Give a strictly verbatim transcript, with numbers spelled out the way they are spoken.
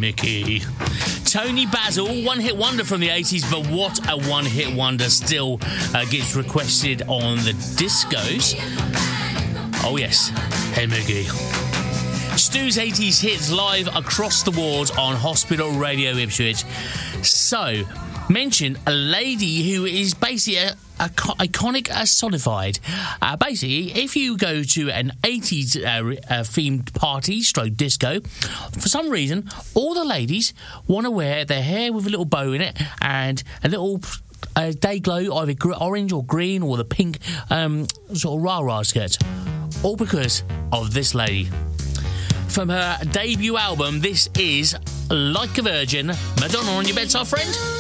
Mickey. Tony Basil, one-hit wonder from the eighties, but what a one-hit wonder, still uh, gets requested on the discos. Oh yes, Hey Mickey. Stu's eighties hits live across the walls on Hospital Radio Ipswich. So, mention a lady who is basically a, a co- iconic personified. Uh, basically, if you go to an eighties uh, uh, themed party, stroke disco, for some reason, all the ladies want to wear their hair with a little bow in it and a little uh, day glow, either gr- orange or green, or the pink um, sort of rah-rah skirt. All because of this lady. From her debut album, this is Like a Virgin, Madonna on your bedside friend.